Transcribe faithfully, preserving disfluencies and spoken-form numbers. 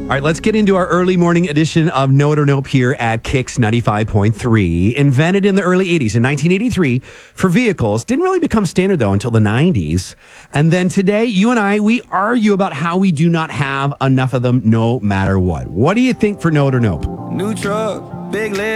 All right, let's get into our early morning edition of Know It or Nope here at Kicks ninety-five point three. Invented in the early eighties, in nineteen eighty-three, for vehicles. Didn't really become standard, though, until the nineties. And then today, you and I, we argue about how we do not have enough of them no matter what. What do you think for Know It or Nope? New truck, big leg.